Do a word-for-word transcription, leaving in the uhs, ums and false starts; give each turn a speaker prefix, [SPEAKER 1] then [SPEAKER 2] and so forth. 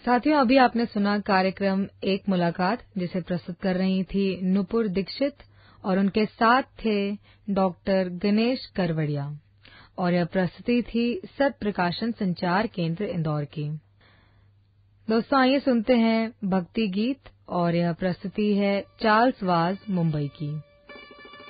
[SPEAKER 1] साथियों, अभी आपने सुना कार्यक्रम एक मुलाकात, जिसे प्रस्तुत कर रही थी नुपुर दीक्षित और उनके साथ थे डॉक्टर गणेश करवड़िया और यह प्रस्तुति थी सत प्रकाशन संचार केंद्र इंदौर की। दोस्तों, आइए सुनते हैं भक्ति गीत और यह प्रस्तुति है चार्ल्स वाज मुंबई की।